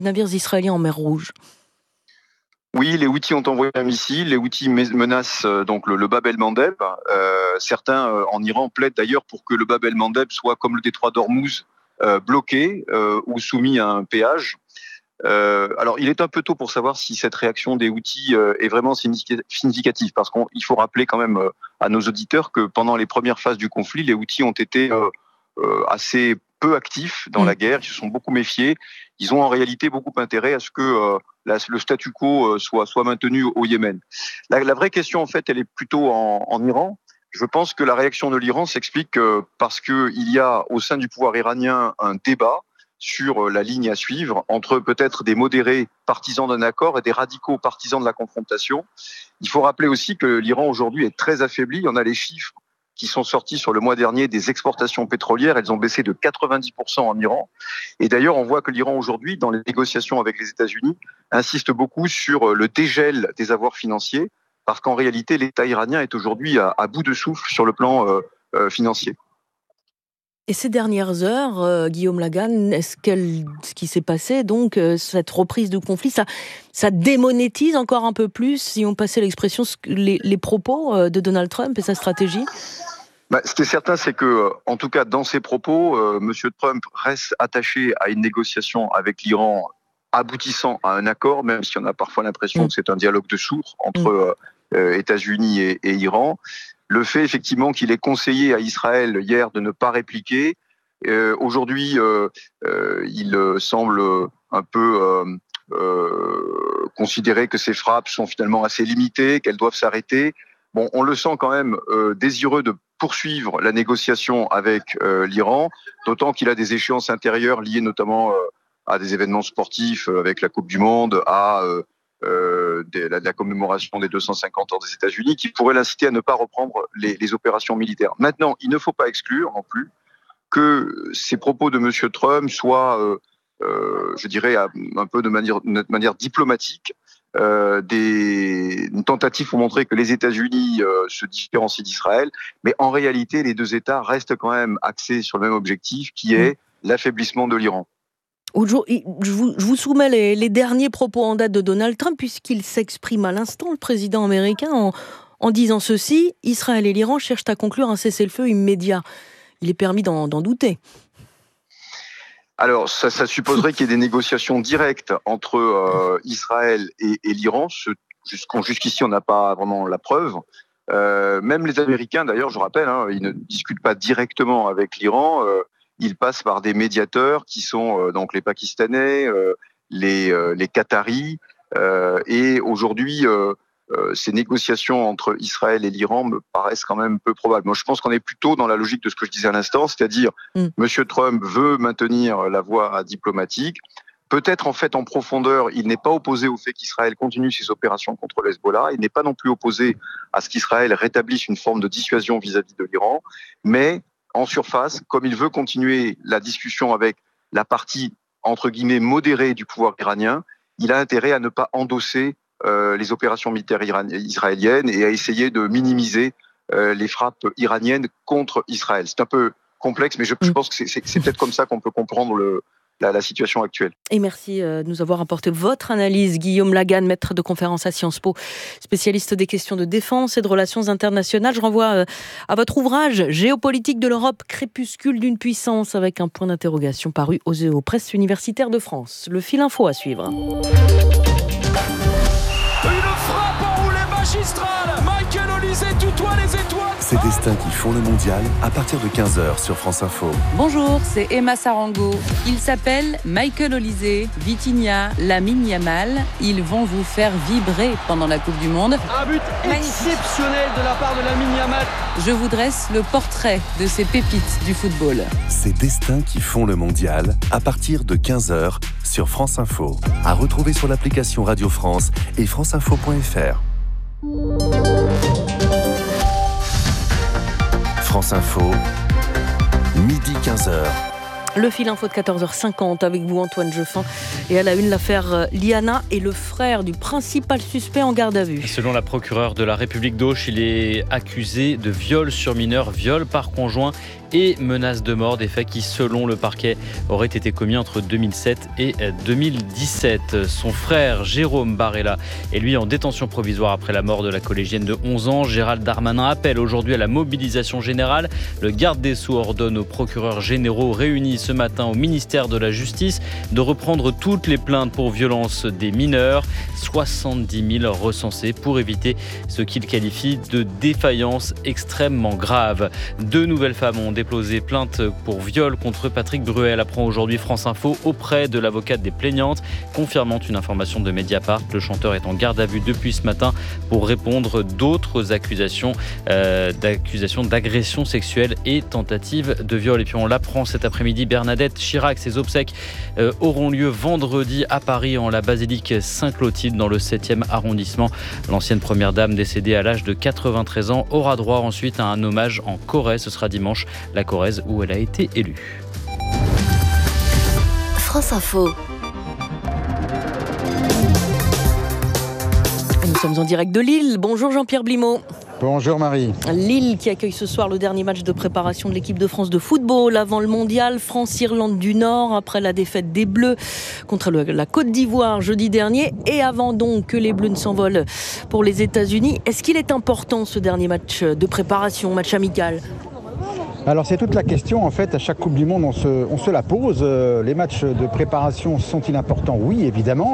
navires israéliens en mer Rouge. Oui, les Houthis ont envoyé un missile. Les Houthis menacent donc le Bab el-Mandeb. Certains en Iran plaident d'ailleurs pour que le Bab el-Mandeb soit comme le détroit d'Ormuz, bloqué ou soumis à un péage. Alors, il est un peu tôt pour savoir si cette réaction des Houthis est vraiment significative, parce qu'il faut rappeler quand même à nos auditeurs que pendant les premières phases du conflit, les Houthis ont été assez peu actifs dans la guerre, ils se sont beaucoup méfiés. Ils ont en réalité beaucoup intérêt à ce que le statu quo soit maintenu au Yémen. La vraie question, en fait, elle est plutôt en Iran. Je pense que la réaction de l'Iran s'explique parce qu'il y a au sein du pouvoir iranien un débat sur la ligne à suivre entre peut-être des modérés partisans d'un accord et des radicaux partisans de la confrontation. Il faut rappeler aussi que l'Iran aujourd'hui est très affaibli. On a les chiffres qui sont sortis sur le mois dernier des exportations pétrolières. Elles ont baissé de 90% en Iran. Et d'ailleurs, on voit que l'Iran aujourd'hui, dans les négociations avec les États-Unis, insiste beaucoup sur le dégel des avoirs financiers, parce qu'en réalité, l'État iranien est aujourd'hui à bout de souffle sur le plan financier. Et ces dernières heures, Guillaume Laganne, ce qui s'est passé, donc, cette reprise du conflit, ça démonétise encore un peu plus, si on passait l'expression, les propos de Donald Trump et sa stratégie ? Ce qui est certain, c'est que, en tout cas, dans ses propos, M. Trump reste attaché à une négociation avec l'Iran aboutissant à un accord, même si on a parfois l'impression que c'est un dialogue de sourds entre États-Unis et Iran. Le fait effectivement qu'il ait conseillé à Israël hier de ne pas répliquer, aujourd'hui il semble un peu considérer que ces frappes sont finalement assez limitées, qu'elles doivent s'arrêter. Bon, on le sent quand même désireux de poursuivre la négociation avec l'Iran, d'autant qu'il a des échéances intérieures liées notamment à des événements sportifs avec la Coupe du Monde, à la commémoration des 250 ans des États-Unis, qui pourrait l'inciter à ne pas reprendre les opérations militaires. Maintenant, il ne faut pas exclure non plus que ces propos de M. Trump soient, je dirais, un peu de manière diplomatique, une tentative pour montrer que les États-Unis se différencient d'Israël, mais en réalité, les deux États restent quand même axés sur le même objectif, qui est l'affaiblissement de l'Iran. Je vous soumets les derniers propos en date de Donald Trump, puisqu'il s'exprime à l'instant, le président américain, en disant ceci: Israël et l'Iran cherchent à conclure un cessez-le-feu immédiat. Il est permis d'en douter. Alors, ça supposerait qu'il y ait des négociations directes entre Israël et l'Iran. Jusqu'ici, on n'a pas vraiment la preuve. Même les Américains, d'ailleurs, je rappelle, ils ne discutent pas directement avec l'Iran. Ils passent par des médiateurs qui sont donc les Pakistanais, les Qataris. Et aujourd'hui, ces négociations entre Israël et l'Iran me paraissent quand même peu probables. Moi, je pense qu'on est plutôt dans la logique de ce que je disais à l'instant, c'est-à-dire M. Trump veut maintenir la voie diplomatique. Peut-être en fait en profondeur, il n'est pas opposé au fait qu'Israël continue ses opérations contre le Hezbollah. Il n'est pas non plus opposé à ce qu'Israël rétablisse une forme de dissuasion vis-à-vis de l'Iran. Mais en surface, comme il veut continuer la discussion avec la partie entre guillemets modérée du pouvoir iranien, il a intérêt à ne pas endosser les opérations militaires israéliennes et à essayer de minimiser les frappes iraniennes contre Israël. C'est un peu complexe, mais je pense que c'est peut-être comme ça qu'on peut comprendre la situation actuelle. Et merci de nous avoir apporté votre analyse. Guillaume Laganne, maître de conférence à Sciences Po, spécialiste des questions de défense et de relations internationales. Je renvoie à votre ouvrage « Géopolitique de l'Europe, crépuscule d'une puissance » avec un point d'interrogation paru aux presses universitaires de France. Le fil info à suivre. Une frappe enroulée magistrale. Michael Olise tutoie les étoiles. Ces destins qui font le mondial à partir de 15h sur France Info. Bonjour, c'est Emma Sarango. Ils s'appellent Michael Olise, Vitinha, Lamine Yamal. Ils vont vous faire vibrer pendant la Coupe du Monde. Un but exceptionnel de la part de Lamine Yamal. Je vous dresse le portrait de ces pépites du football. Ces destins qui font le mondial à partir de 15h sur France Info. À retrouver sur l'application Radio France et franceinfo.fr. France Info, midi 15h. Le fil info de 14h50 avec vous Antoine Jeffin. Et à la une, l'affaire Liana et le frère du principal suspect en garde à vue. Selon la procureure de la République d'Auch, il est accusé de viol sur mineur, viol par conjoint et menace de mort, des faits qui, selon le parquet, auraient été commis entre 2007 et 2017. Son frère, Jérôme Barella, est lui en détention provisoire après la mort de la collégienne de 11 ans. Gérald Darmanin appelle aujourd'hui à la mobilisation générale. Le garde des Sceaux ordonne aux procureurs généraux réunis ce matin au ministère de la Justice de reprendre toutes les plaintes pour violence des mineurs. 70 000 recensés pour éviter ce qu'il qualifie de défaillance extrêmement grave. 2 nouvelles femmes ont déposé plainte pour viol contre Patrick Bruel, apprend aujourd'hui France Info auprès de l'avocate des plaignantes, confirmant une information de Mediapart. Le chanteur est en garde à vue depuis ce matin pour répondre d'autres accusations d'agression sexuelle et tentative de viol. Et puis on l'apprend cet après-midi, Bernadette Chirac, ses obsèques auront lieu vendredi à Paris en la basilique Saint-Clotilde dans le 7e arrondissement. L'ancienne première dame décédée à l'âge de 93 ans aura droit ensuite à un hommage en Corrèze. Ce sera dimanche, la Corrèze où elle a été élue. France Info. Nous sommes en direct de Lille. Bonjour Jean-Pierre Blimaud. Bonjour Marie. Lille qui accueille ce soir le dernier match de préparation de l'équipe de France de football avant le mondial. France-Irlande du Nord après la défaite des Bleus contre la Côte d'Ivoire jeudi dernier et avant donc que les Bleus ne s'envolent pour les États-Unis. Est-ce qu'il est important ce dernier match de préparation, match amical ? Alors c'est toute la question en fait, à chaque Coupe du Monde on se la pose. Les matchs de préparation sont-ils importants ? Oui évidemment.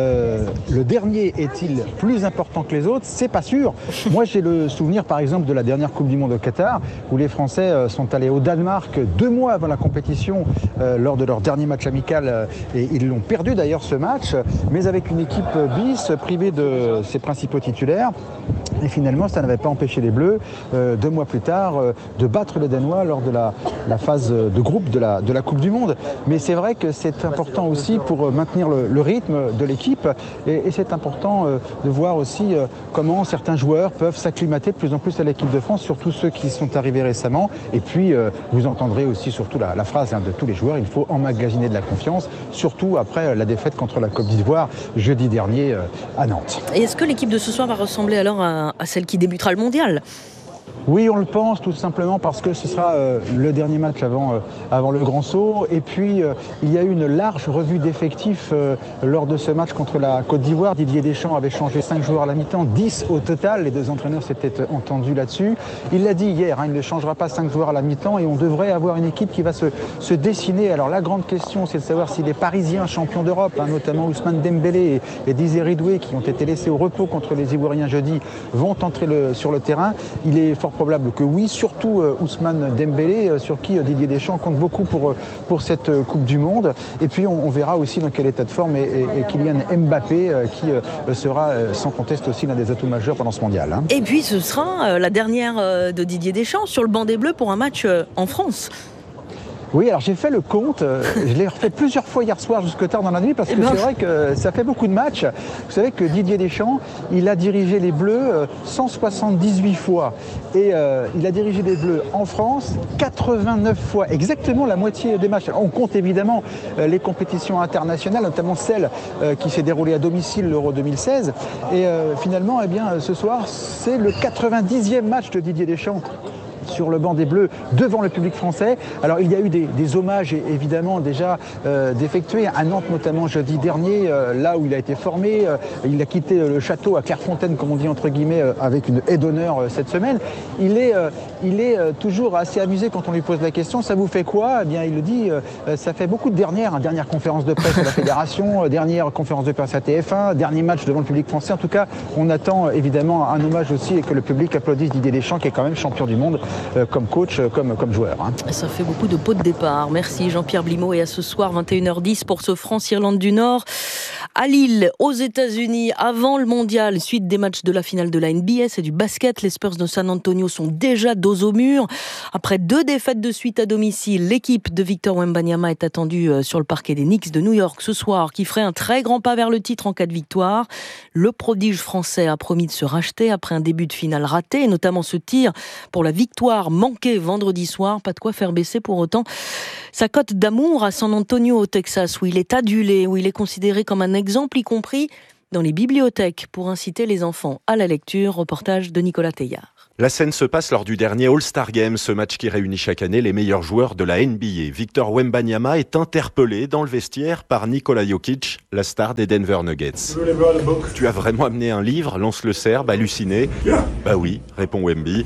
Le dernier est-il plus important que les autres ? C'est pas sûr. Moi j'ai le souvenir par exemple de la dernière Coupe du Monde au Qatar où les Français sont allés au Danemark 2 mois avant la compétition lors de leur dernier match amical et ils l'ont perdu d'ailleurs ce match, mais avec une équipe bis privée de ses principaux titulaires. Et finalement, ça n'avait pas empêché les Bleus, 2 mois plus tard, de battre les Danois lors de la phase de groupe de la Coupe du Monde. Mais c'est vrai que c'est important aussi pour maintenir le rythme de l'équipe. Et c'est important de voir aussi comment certains joueurs peuvent s'acclimater de plus en plus à l'équipe de France, surtout ceux qui sont arrivés récemment. Et puis, vous entendrez aussi surtout la phrase de tous les joueurs, il faut emmagasiner de la confiance, surtout après la défaite contre la Côte d'Ivoire jeudi dernier à Nantes. Et est-ce que l'équipe de ce soir va ressembler alors à celle qui débutera le mondial ? Oui, on le pense tout simplement parce que ce sera le dernier match avant le grand saut. Et puis, il y a eu une large revue d'effectifs lors de ce match contre la Côte d'Ivoire. Didier Deschamps avait changé 5 joueurs à la mi-temps, 10 au total. Les 2 entraîneurs s'étaient entendus là-dessus. Il l'a dit hier, il ne changera pas 5 joueurs à la mi-temps et on devrait avoir une équipe qui va se dessiner. Alors la grande question, c'est de savoir si les Parisiens champions d'Europe, notamment Ousmane Dembélé et Désiré Doué, qui ont été laissés au repos contre les Ivoiriens jeudi, vont entrer sur le terrain. Il est fort probable que oui, surtout Ousmane Dembélé, sur qui Didier Deschamps compte beaucoup pour cette Coupe du Monde. Et puis on verra aussi dans quel état de forme est Kylian Mbappé, qui sera sans conteste aussi l'un des atouts majeurs pendant ce mondial. Et puis ce sera la dernière de Didier Deschamps sur le banc des Bleus pour un match en France. Oui, alors j'ai fait le compte, je l'ai refait plusieurs fois hier soir jusque tard dans la nuit parce que c'est vrai que ça fait beaucoup de matchs. Vous savez que Didier Deschamps, il a dirigé les Bleus 178 fois et il a dirigé les Bleus en France 89 fois, exactement la moitié des matchs. On compte évidemment les compétitions internationales, notamment celle qui s'est déroulée à domicile, l'Euro 2016. Et finalement, ce soir, c'est le 90e match de Didier Deschamps sur le banc des Bleus devant le public français. Alors il y a eu des hommages évidemment déjà d'effectuer à Nantes notamment jeudi dernier, là où il a été formé. Il a quitté le château à Clairefontaine comme on dit entre guillemets avec une haie d'honneur cette semaine. Il est toujours assez amusé quand on lui pose la question, ça vous fait quoi ? Eh bien il le dit, ça fait beaucoup de dernière conférence de presse à la Fédération, dernière conférence de presse à TF1, dernier match devant le public français. En tout cas on attend évidemment un hommage aussi et que le public applaudisse Didier Deschamps qui est quand même champion du monde comme coach, comme joueur. Ça fait beaucoup de pots de départ. Merci Jean-Pierre Blimaud et à ce soir 21h10 pour ce France-Irlande du Nord. À Lille, aux États-Unis, avant le mondial, suite des matchs de la finale de la NBA, c'est du basket. Les Spurs de San Antonio sont déjà dos au mur. Après 2 défaites de suite à domicile, l'équipe de Victor Wembanyama est attendue sur le parquet des Knicks de New York ce soir, qui ferait un très grand pas vers le titre en cas de victoire. Le prodige français a promis de se racheter après un début de finale raté, et notamment ce tir pour la victoire manquée vendredi soir. Pas de quoi faire baisser pour autant sa cote d'amour à San Antonio au Texas, où il est adulé, où il est considéré comme un exemple, y compris dans les bibliothèques, pour inciter les enfants à la lecture. Reportage de Nicolas Teillard. La scène se passe lors du dernier All-Star Game, ce match qui réunit chaque année les meilleurs joueurs de la NBA. Victor Wembanyama est interpellé dans le vestiaire par Nikola Jokic, la star des Denver Nuggets. « Tu as vraiment amené un livre ?» lance le Serbe, halluciné. « Bah oui », répond Wemby.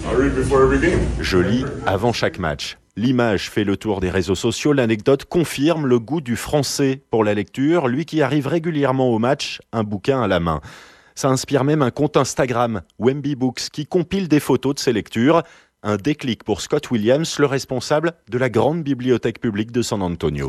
« Je lis avant chaque match. » L'image fait le tour des réseaux sociaux. L'anecdote confirme le goût du Français pour la lecture, lui qui arrive régulièrement au match, un bouquin à la main. Ça inspire même un compte Instagram, Wemby Books, qui compile des photos de ses lectures. Un déclic pour Scott Williams, le responsable de la grande bibliothèque publique de San Antonio.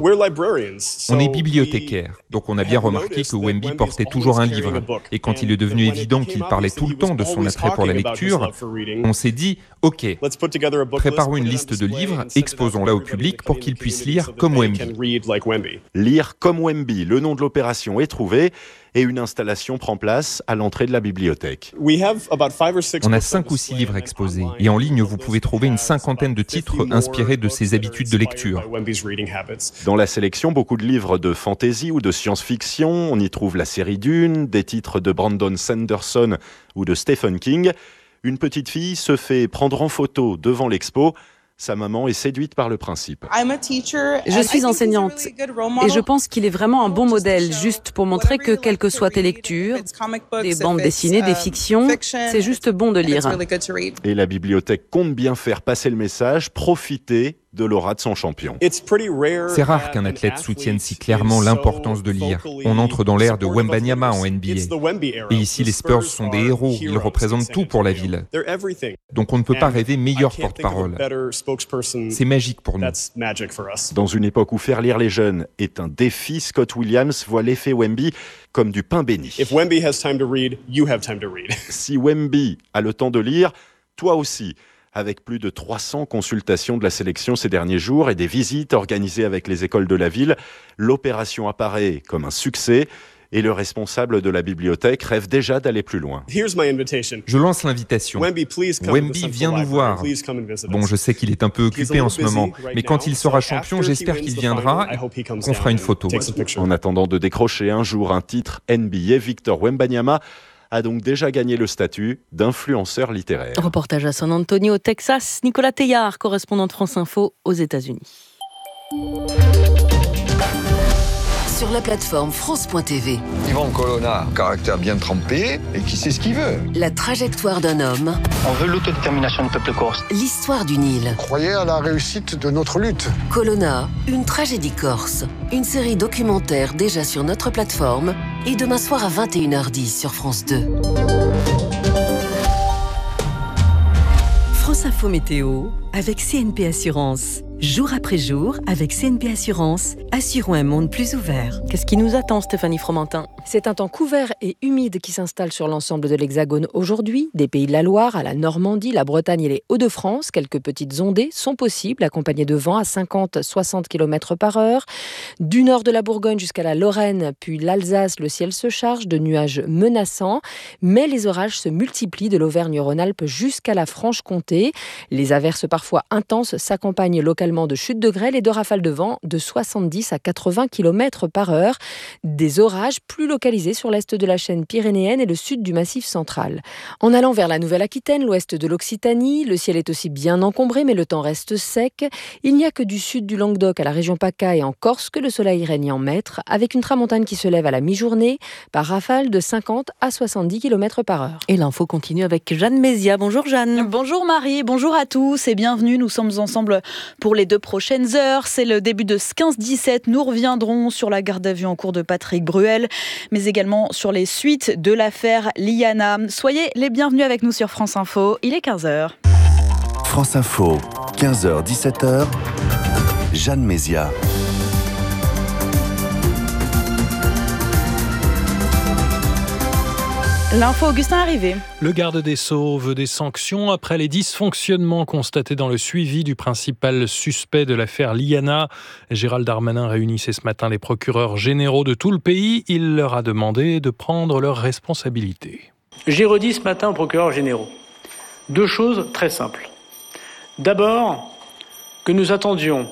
On est bibliothécaire, donc on a bien remarqué que Wemby portait toujours un livre. Et quand il est devenu évident qu'il parlait tout le temps de son attrait pour la lecture, on s'est dit « Ok, préparons une liste de livres, exposons-la au public pour qu'il puisse lire comme Wemby. » Lire comme Wemby, le nom de l'opération est trouvé. Et une installation prend place à l'entrée de la bibliothèque. On a 5 ou 6 livres exposés. Et en ligne, vous pouvez trouver une 50aine de titres inspirés de ses habitudes de lecture. Dans la sélection, beaucoup de livres de fantasy ou de science-fiction. On y trouve la série Dune, des titres de Brandon Sanderson ou de Stephen King. Une petite fille se fait prendre en photo devant l'expo. Sa maman est séduite par le principe. Je suis enseignante et je pense qu'il est vraiment un bon modèle, juste pour montrer que quelles que soient tes lectures, des bandes dessinées, des fictions, c'est juste bon de lire. Et la bibliothèque compte bien faire passer le message, profiter de l'aura de son champion. C'est rare qu'un athlète soutienne si clairement l'importance de lire. On entre dans l'ère de Wembanyama en NBA. Et ici, les Spurs sont des héros. Ils représentent tout pour la ville. Donc on ne peut pas rêver meilleur porte-parole. C'est magique pour nous. Dans une époque où faire lire les jeunes est un défi, Scott Williams voit l'effet Wemby comme du pain béni. Si Wemby a le temps de lire, toi aussi. Avec plus de 300 consultations de la sélection ces derniers jours et des visites organisées avec les écoles de la ville, l'opération apparaît comme un succès et le responsable de la bibliothèque rêve déjà d'aller plus loin. Je lance l'invitation. Wemby, viens nous voir. Bon, je sais qu'il est un peu occupé en ce moment, mais quand il sera champion, j'espère qu'il viendra et qu'on fera une photo. En attendant de décrocher un jour un titre NBA, Victor Wembanyama a donc déjà gagné le statut d'influenceur littéraire. Reportage à San Antonio, Texas. Nicolas Teillard, correspondant de France Info aux États-Unis. Sur la plateforme France.tv. Yvan Colonna, caractère bien trempé et qui sait ce qu'il veut. La trajectoire d'un homme. On veut l'autodétermination du peuple corse. L'histoire du Nil. Croyez à la réussite de notre lutte. Colonna, une tragédie corse. Une série documentaire déjà sur notre plateforme et demain soir à 21h10 sur France 2. France Info Météo avec CNP Assurance. Jour après jour, avec CNP Assurance, assurons un monde plus ouvert. Qu'est-ce qui nous attend, Stéphanie Fromentin ? C'est un temps couvert et humide qui s'installe sur l'ensemble de l'Hexagone aujourd'hui. Des Pays de la Loire à la Normandie, la Bretagne et les Hauts-de-France, quelques petites ondées sont possibles, accompagnées de vents à 50-60 km/h. Du nord de la Bourgogne jusqu'à la Lorraine, puis l'Alsace, le ciel se charge de nuages menaçants. Mais les orages se multiplient de l'Auvergne-Rhône-Alpes jusqu'à la Franche-Comté. Les averses parfois intenses s'accompagnent localement de chutes de grêle et de rafales de vent de 70 à 80 km/h. Des orages plus localisés sur l'est de la chaîne pyrénéenne et le sud du Massif central. En allant vers la Nouvelle-Aquitaine, l'ouest de l'Occitanie, le ciel est aussi bien encombré, mais le temps reste sec. Il n'y a que du sud du Languedoc à la région PACA et en Corse que le soleil règne en maître, avec une tramontane qui se lève à la mi-journée par rafale de 50 à 70 km/h. Et l'info continue avec Jeanne Mézia. Bonjour Jeanne. Bonjour Marie, bonjour à tous et bienvenue. Nous sommes ensemble pour les 2 prochaines heures. C'est le début de ce 15-17. Nous reviendrons sur la garde à vue en cours de Patrick Bruel, mais également sur les suites de l'affaire Liana. Soyez les bienvenus avec nous sur France Info. Il est 15h. France Info, 15h, 17h. Jeanne Mézia. L'info Augustin arrivé. Le garde des Sceaux veut des sanctions après les dysfonctionnements constatés dans le suivi du principal suspect de l'affaire Liana. Gérald Darmanin réunissait ce matin les procureurs généraux de tout le pays. Il leur a demandé de prendre leurs responsabilités. J'ai redit ce matin aux procureurs généraux 2 choses très simples. D'abord, que nous attendions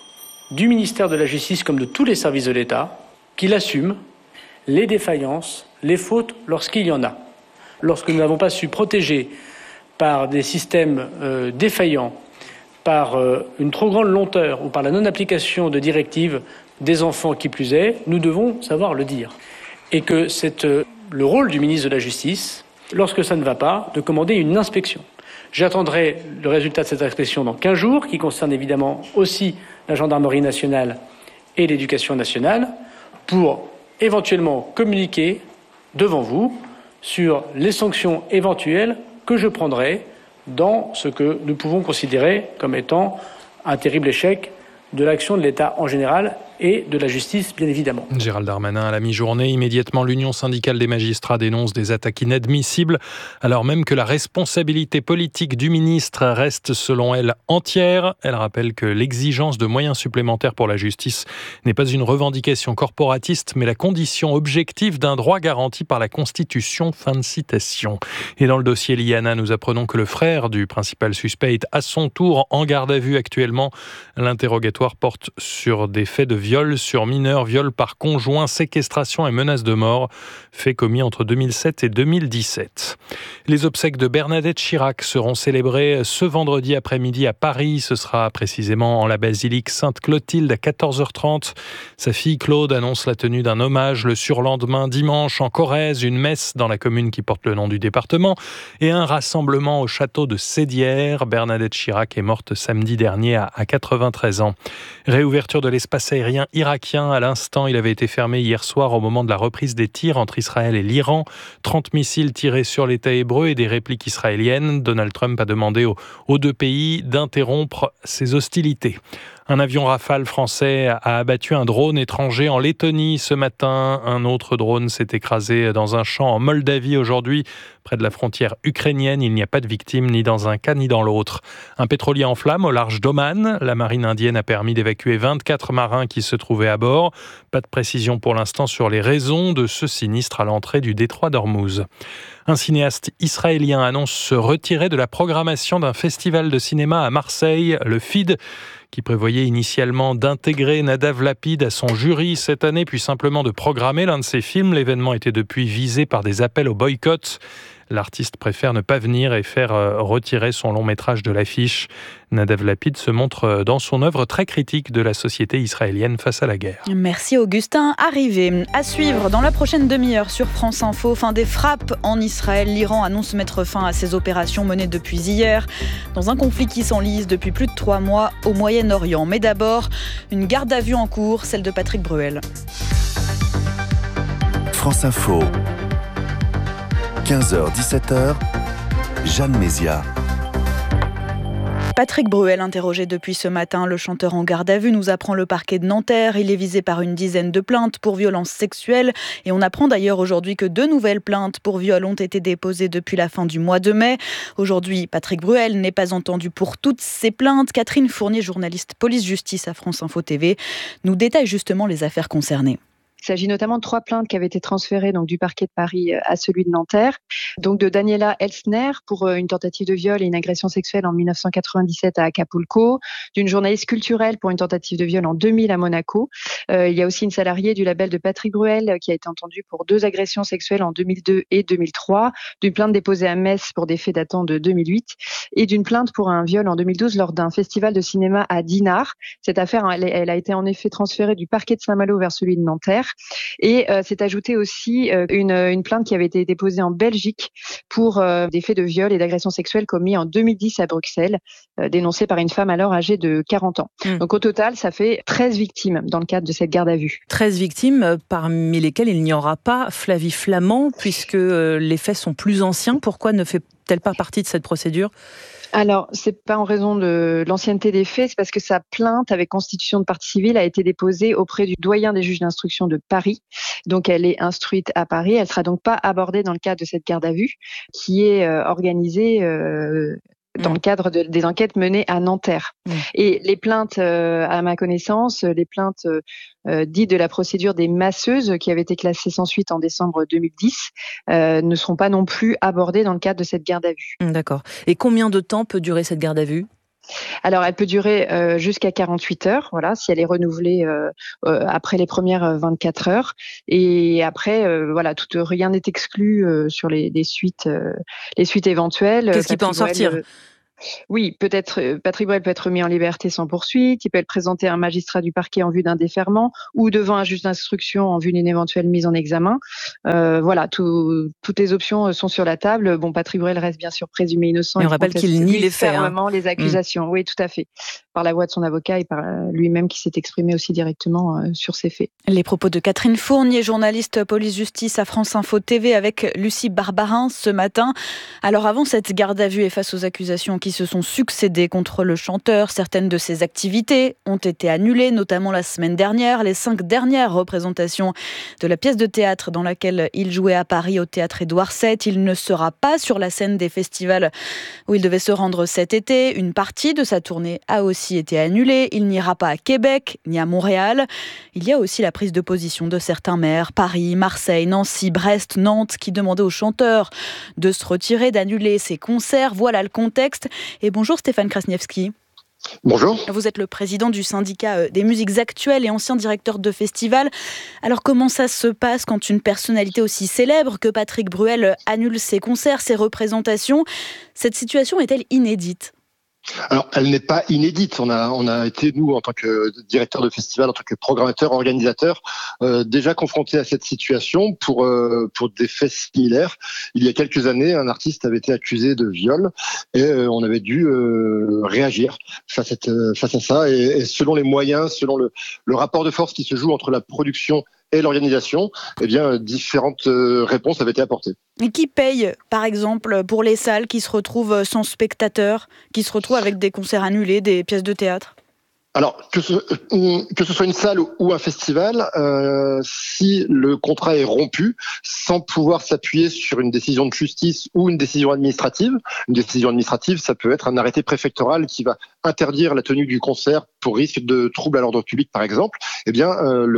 du ministère de la Justice comme de tous les services de l'État qu'il assume les défaillances, les fautes lorsqu'il y en a. Lorsque nous n'avons pas su protéger par des systèmes défaillants, par une trop grande lenteur ou par la non-application de directives des enfants qui plus est, nous devons savoir le dire. Et que c'est le rôle du ministre de la Justice, lorsque ça ne va pas, de commander une inspection. J'attendrai le résultat de cette inspection dans 15 jours, qui concerne évidemment aussi la gendarmerie nationale et l'éducation nationale, pour éventuellement communiquer devant vous sur les sanctions éventuelles que je prendrai dans ce que nous pouvons considérer comme étant un terrible échec de l'action de l'État en général et de la justice, bien évidemment. Gérald Darmanin à la mi-journée. Immédiatement, l'Union syndicale des magistrats dénonce des attaques inadmissibles, alors même que la responsabilité politique du ministre reste, selon elle, entière. Elle rappelle que l'exigence de moyens supplémentaires pour la justice n'est pas une revendication corporatiste, mais la condition objective d'un droit garanti par la Constitution. Fin de citation. Et dans le dossier Liana, nous apprenons que le frère du principal suspect est à son tour en garde à vue actuellement. L'interrogatoire porte sur des faits de viol sur mineur, viol par conjoint, séquestration et menace de mort, faits commis entre 2007 et 2017. Les obsèques de Bernadette Chirac seront célébrées ce vendredi après-midi à Paris. Ce sera précisément en la basilique Sainte-Clotilde à 14h30. Sa fille Claude annonce la tenue d'un hommage le surlendemain, dimanche, en Corrèze, une messe dans la commune qui porte le nom du département et un rassemblement au château de Sédières. Bernadette Chirac est morte samedi dernier à 93 ans. Réouverture de l'espace aérien irakien. À l'instant, il avait été fermé hier soir au moment de la reprise des tirs entre Israël et l'Iran. 30 missiles tirés sur l'État hébreu et des répliques israéliennes. Donald Trump a demandé aux 2 pays d'interrompre ces hostilités. Un avion Rafale français a abattu un drone étranger en Lettonie ce matin. Un autre drone s'est écrasé dans un champ en Moldavie aujourd'hui, près de la frontière ukrainienne. Il n'y a pas de victimes ni dans un cas ni dans l'autre. Un pétrolier en flammes au large d'Oman. La marine indienne a permis d'évacuer 24 marins qui se trouvaient à bord. Pas de précision pour l'instant sur les raisons de ce sinistre à l'entrée du détroit d'Ormuz. Un cinéaste israélien annonce se retirer de la programmation d'un festival de cinéma à Marseille, le FID, qui prévoyait initialement d'intégrer Nadav Lapid à son jury cette année, puis simplement de programmer l'un de ses films. L'événement était depuis visé par des appels au boycott. L'artiste préfère ne pas venir et faire retirer son long métrage de l'affiche. Nadav Lapid se montre dans son œuvre très critique de la société israélienne face à la guerre. Merci Augustin. Arrivé à suivre dans la prochaine demi-heure sur France Info. Fin des frappes en Israël. L'Iran annonce mettre fin à ses opérations menées depuis hier dans un conflit qui s'enlise depuis plus de 3 mois au Moyen-Orient. Mais d'abord, une garde à vue en cours, celle de Patrick Bruel. France Info. 15h-17h, Jeanne Mézia. Patrick Bruel, interrogé depuis ce matin, le chanteur en garde à vue, nous apprend le parquet de Nanterre. Il est visé par une dizaine de plaintes pour violences sexuelles. Et on apprend d'ailleurs aujourd'hui que 2 nouvelles plaintes pour viol ont été déposées depuis la fin du mois de mai. Aujourd'hui, Patrick Bruel n'est pas entendu pour toutes ces plaintes. Catherine Fournier, journaliste police-justice à France Info TV, nous détaille justement les affaires concernées. Il s'agit notamment de 3 plaintes qui avaient été transférées donc du parquet de Paris à celui de Nanterre. Donc de Daniela Elsner pour une tentative de viol et une agression sexuelle en 1997 à Acapulco, d'une journaliste culturelle pour une tentative de viol en 2000 à Monaco. Il y a aussi une salariée du label de Patrick Bruel qui a été entendue pour 2 agressions sexuelles en 2002 et 2003, d'une plainte déposée à Metz pour des faits datant de 2008 et d'une plainte pour un viol en 2012 lors d'un festival de cinéma à Dinard. Cette affaire, elle a été en effet transférée du parquet de Saint-Malo vers celui de Nanterre. Et s'est ajoutée aussi une plainte qui avait été déposée en Belgique pour des faits de viol et d'agression sexuelle commis en 2010 à Bruxelles, dénoncés par une femme alors âgée de 40 ans. Donc au total, ça fait 13 victimes dans le cadre de cette garde à vue. 13 victimes, parmi lesquelles il n'y aura pas Flavie Flament, puisque les faits sont plus anciens. Pourquoi ne fait-elle pas partie de cette procédure ? Alors, c'est pas en raison de l'ancienneté des faits, c'est parce que sa plainte avec constitution de partie civile a été déposée auprès du doyen des juges d'instruction de Paris. Donc, elle est instruite à Paris. Elle sera donc pas abordée dans le cadre de cette garde à vue qui est organisée dans le cadre des enquêtes menées à Nanterre. Et les plaintes, à ma connaissance, les plaintes dites de la procédure des masseuses qui avaient été classées sans suite en décembre 2010 ne seront pas non plus abordées dans le cadre de cette garde à vue. D'accord. Et combien de temps peut durer cette garde à vue ? Alors, elle peut durer jusqu'à 48 heures, voilà, si elle est renouvelée après les premières 24 heures. Et après, voilà, rien n'est exclu sur les suites éventuelles. Qu'est-ce qui peut en sortir ? Oui, peut-être Patrick Bruel peut être mis en liberté sans poursuite, il peut être présenté à un magistrat du parquet en vue d'un déferment ou devant un juge d'instruction en vue d'une éventuelle mise en examen. Voilà, toutes les options sont sur la table. Bon, Patrick Bruel reste bien sûr présumé innocent. Et on rappelle qu'il nie les faits. Fermement les accusations, oui, tout à fait. Par la voix de son avocat et par lui-même qui s'est exprimé aussi directement sur ces faits. Les propos de Catherine Fournier, journaliste police-justice à France Info TV avec Lucie Barbarin ce matin. Alors avant cette garde à vue et face aux accusations qui se sont succédées contre le chanteur, certaines de ses activités ont été annulées, notamment la semaine dernière. Les 5 dernières représentations de la pièce de théâtre dans laquelle il jouait à Paris au théâtre Édouard VII. Il ne sera pas sur la scène des festivals où il devait se rendre cet été. Une partie de sa tournée a aussi été annulée. Il n'ira pas à Québec ni à Montréal. Il y a aussi la prise de position de certains maires, Paris, Marseille, Nancy, Brest, Nantes, qui demandaient aux chanteurs de se retirer, d'annuler ses concerts. Voilà le contexte. Et bonjour Stéphane Krasniewski. Bonjour. Vous êtes le président du syndicat des musiques actuelles et ancien directeur de festival. Alors comment ça se passe quand une personnalité aussi célèbre que Patrick Bruel annule ses concerts, ses représentations ? Cette situation est-elle inédite ? Alors, elle n'est pas inédite. On a été, nous, en tant que directeur de festival, en tant que programmateur, organisateur, déjà confrontés à cette situation pour des faits similaires. Il y a quelques années, un artiste avait été accusé de viol et on avait dû réagir face à ça. Et selon les moyens, selon le rapport de force qui se joue entre la production et l'organisation, eh bien, différentes réponses avaient été apportées. Et qui paye, par exemple, pour les salles qui se retrouvent sans spectateurs, qui se retrouvent avec des concerts annulés, des pièces de théâtre ? Alors, que ce soit une salle ou un festival, si le contrat est rompu, sans pouvoir s'appuyer sur une décision de justice ou une décision administrative, ça peut être un arrêté préfectoral qui va interdire la tenue du concert pour risque de trouble à l'ordre public, par exemple, eh bien, le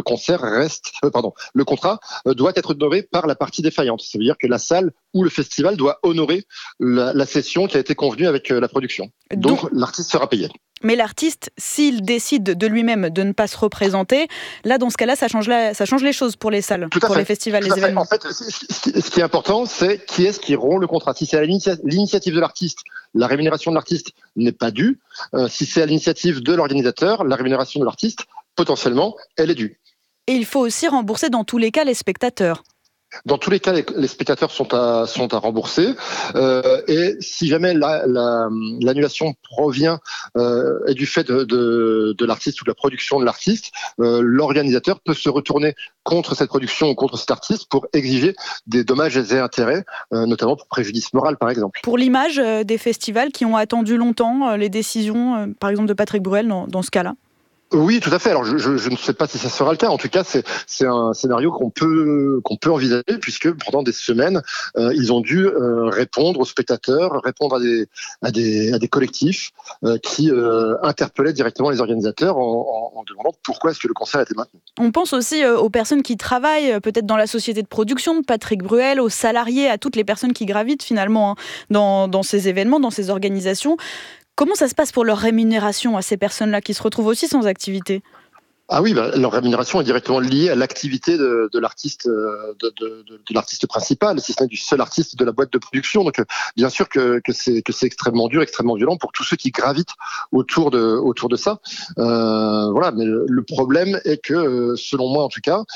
contrat doit être honoré par la partie défaillante. Ça veut dire que la salle ou le festival doit honorer la cession qui a été convenue avec la production. Donc l'artiste sera payé. Mais l'artiste, s'il décide de lui-même de ne pas se représenter, là, dans ce cas-là, ça change les choses pour les salles, pour les festivals, les événements. En fait, ce qui est important, c'est qui est-ce qui rompt le contrat. Si c'est à l'initiative de l'artiste, la rémunération de l'artiste n'est pas due. Si c'est à l'initiative de l'organisateur, la rémunération de l'artiste, potentiellement, elle est due. Et il faut aussi rembourser dans tous les cas les spectateurs. Dans tous les cas, les spectateurs sont à rembourser. Et si jamais l'annulation provient et du fait de l'artiste ou de la production de l'artiste, l'organisateur peut se retourner contre cette production ou contre cet artiste pour exiger des dommages et intérêts, notamment pour préjudice moral, par exemple. Pour l'image des festivals qui ont attendu longtemps les décisions, par exemple, de Patrick Bruel dans ce cas-là ? Oui, tout à fait. Alors, je ne sais pas si ça sera le cas. En tout cas, c'est un scénario qu'on peut envisager, puisque pendant des semaines, ils ont dû répondre aux spectateurs, répondre à des collectifs qui interpellaient directement les organisateurs en demandant pourquoi est-ce que le concert était maintenu. On pense aussi aux personnes qui travaillent peut-être dans la société de production de Patrick Bruel, aux salariés, à toutes les personnes qui gravitent finalement dans ces événements, dans ces organisations. Comment ça se passe pour leur rémunération à ces personnes-là qui se retrouvent aussi sans activité ? Ah oui, leur rémunération est directement liée à l'activité de l'artiste, de l'artiste principal, si ce n'est du seul artiste de la boîte de production. Donc, bien sûr que c'est extrêmement dur, extrêmement violent pour tous ceux qui gravitent autour de ça. Voilà. Mais le problème est que, selon moi en tout cas,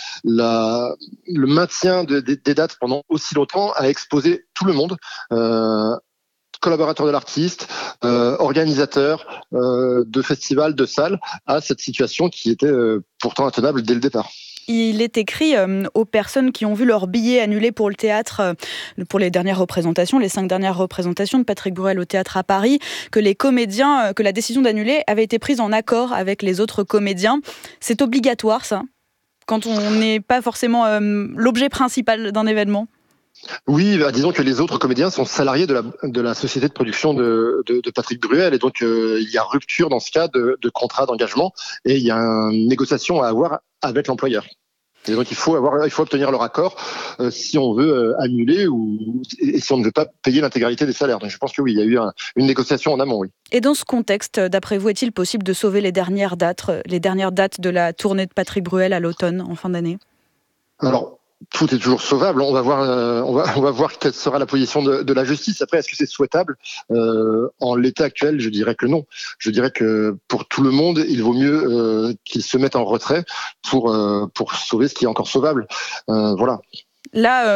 le maintien des dates pendant aussi longtemps a exposé tout le monde. Collaborateurs de l'artiste, organisateurs de festivals, de salles, à cette situation qui était pourtant intenable dès le départ. Il est écrit aux personnes qui ont vu leur billet annulé pour le théâtre, pour les dernières représentations, les 5 dernières représentations de Patrick Bruel au théâtre à Paris, que les comédiens, que la décision d'annuler avait été prise en accord avec les autres comédiens. C'est obligatoire, ça, quand on n'est pas forcément l'objet principal d'un événement? Oui, disons que les autres comédiens sont salariés de la société de production de Patrick Bruel, et donc il y a rupture dans ce cas de contrat d'engagement, et il y a une négociation à avoir avec l'employeur. Et donc il faut obtenir leur accord si on veut annuler et si on ne veut pas payer l'intégralité des salaires. Donc je pense que oui, il y a eu une négociation en amont, oui. Et dans ce contexte, d'après vous, est-il possible de sauver les dernières dates de la tournée de Patrick Bruel à l'automne, en fin d'année? Alors, tout est toujours sauvable. On va voir quelle sera la position de la justice. Après, est-ce que c'est souhaitable? En l'état actuel, je dirais que non. Je dirais que pour tout le monde, il vaut mieux qu'ils se mettent en retrait pour sauver ce qui est encore sauvable. Voilà. Là,